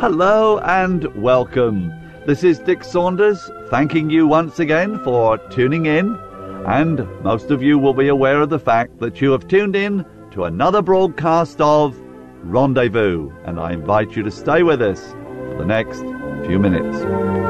Hello and welcome. This is Dick Saunders, thanking you once again for tuning in. And most of you will be aware of the fact that you have tuned in to another broadcast of Rendezvous. And I invite you to stay with us for the next few minutes.